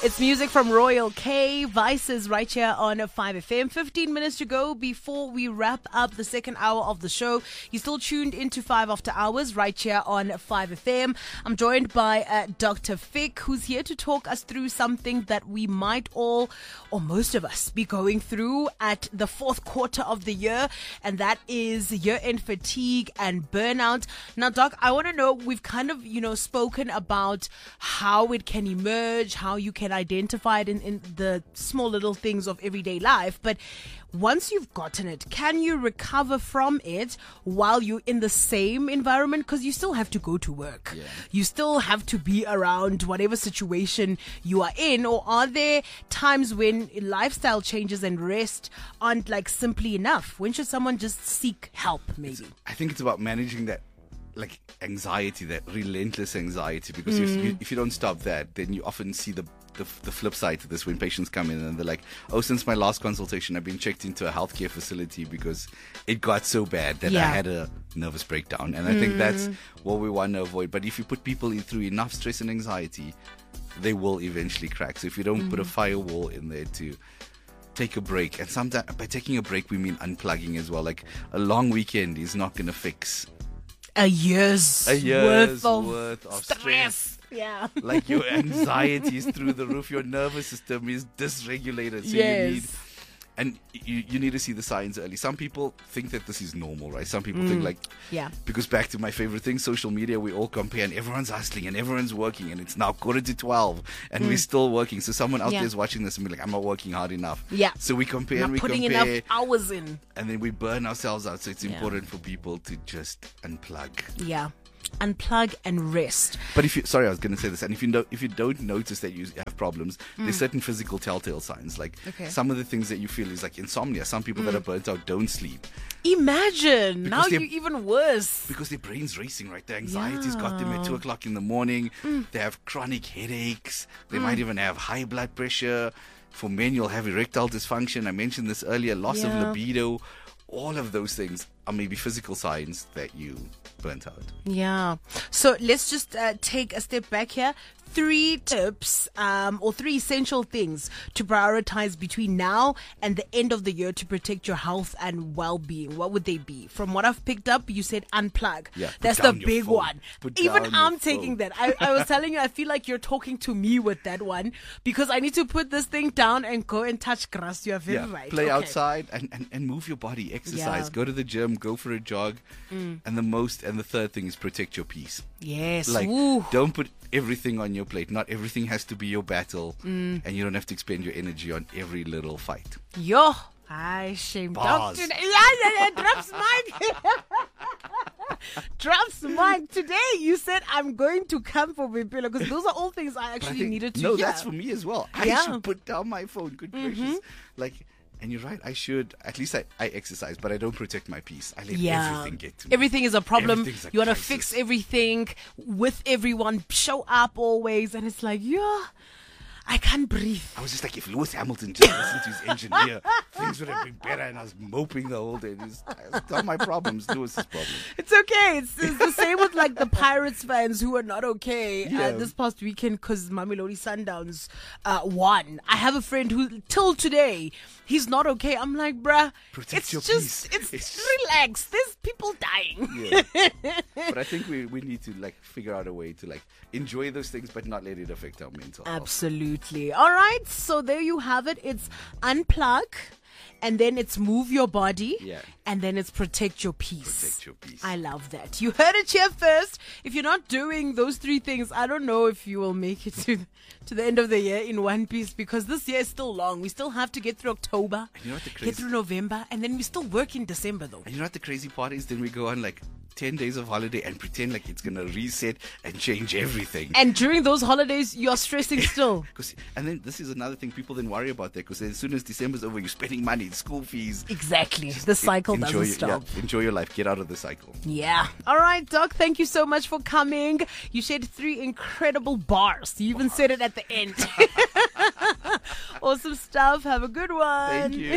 It's music from Royal K. Vices right here on 5FM. 15 minutes to go before we wrap up the second hour of the show. You're still tuned into 5 After Hours right here on 5FM. I'm joined by Dr. Fick, who's here to talk us through something that we might all, or most of us, be going through at the fourth quarter of the year, and that is year-end fatigue and burnout. Now, Doc, I want to know, we've kind of, spoken about how it can emerge, how you can identify it in the small little things of everyday life. But once you've gotten it, can you recover from it while you're in the same environment? Because you still have to go to work. Yeah. You still have to be around whatever situation you are in. Or are there times when lifestyle changes and rest aren't like simply enough? When should someone just seek help, maybe? I think it's about managing that anxiety, that relentless anxiety, because if you don't stop that, then you often see the flip side to this when patients come in and they're like, oh, since my last consultation, I've been checked into a healthcare facility because it got so bad that I had a nervous breakdown. And I think that's what we want to avoid. But if you put people through enough stress and anxiety, they will eventually crack. So if you don't put a firewall in there to take a break, and sometimes by taking a break, we mean unplugging as well. Like a long weekend is not going to fix a year's worth of stress. Yeah. Like your anxiety is through the roof, your nervous system is dysregulated. So you need to see the signs early. Some people think that this is normal, right? Some people think because back to my favorite thing, social media, we all compare and everyone's hustling and everyone's working and it's now 11:45 and we're still working. So someone out there is watching this and be like, I'm not working hard enough. Yeah. So we compare and we putting compare. enough hours in. And then we burn ourselves out. So it's important for people to just unplug. Yeah. Unplug and rest. But I was going to say this, and if you don't notice that you have problems, there's certain physical telltale signs. Like some of the things that you feel is like insomnia. Some people that are burnt out don't sleep. Imagine now you're even worse because their brain's racing, right? The anxiety's got them at 2:00 in the morning. They have chronic headaches. They might even have high blood pressure. For men, you'll have erectile dysfunction. I mentioned this earlier. Loss of libido. All of those things are maybe physical signs that you burnt out. Yeah. So let's just take a step back here. 3 tips or 3 essential things to prioritize between now and the end of the year to protect your health and well-being. What would they be? From what I've picked up, you said unplug. Yeah, that's the big one. Even I'm taking that. I was telling you, I feel like you're talking to me with that one because I need to put this thing down and go and touch grass. You're very right. Play outside and move your body, exercise, go to the gym, go for a jog. And the third thing is protect your peace. Yes. Don't put everything on your plate. Not everything has to be your battle, and you don't have to expend your energy on every little fight. Yo, I shame Doctor. Drops mic. Drops mic. Today you said I'm going to come for Bipilo because those are all things I actually needed to hear. No, that's for me as well. I should put down my phone. Good gracious. And you're right, I should. At least I exercise, but I don't protect my peace. I let everything get to me. Everything is a problem. You want to fix everything with everyone, show up always. And it's like, I can't breathe. I was just like, if Lewis Hamilton just listened to his engineer, things would have been better. And I was moping the whole day. It's not my problems, Lewis's problem. It's okay. It's the same with the Pirates fans who are not okay this past weekend because Mamelodi Sundowns won. I have a friend who, till today, he's not okay. I'm like, bruh, protect your peace. It's relax. There's people dying. Yeah. But I think we need to figure out a way to enjoy those things, but not let it affect our mental health. Absolutely. All right. So there you have it. It's unplug. And then it's move your body. Yeah. And then it's protect your peace. Protect your peace. I love that. You heard it here first. If you're not doing those 3 things, I don't know if you will make it to the end of the year in one piece because this year is still long. We still have to get through October, get through November, and then we still work in December though. And you know what the crazy part is? Then we go on 10 days of holiday and pretend like it's going to reset and change everything. And during those holidays, you're stressing still. And then this is another thing people then worry about that because as soon as December's over, you're spending money, school fees. Exactly. The cycle doesn't stop. Enjoy your life. Get out of the cycle. Yeah. All right, Doc. Thank you so much for coming. You shared 3 incredible bars. You even said it at the end. Awesome stuff. Have a good one. Thank you.